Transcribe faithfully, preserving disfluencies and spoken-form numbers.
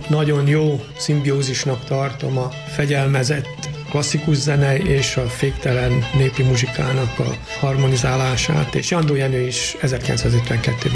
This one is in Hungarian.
nagyon jó szimbiózisnak tartom a fegyelmezett klasszikus zene és a féktelen népi muzsikának a harmonizálását, és Jandó Jenő is ezerkilencszázötvenkettőben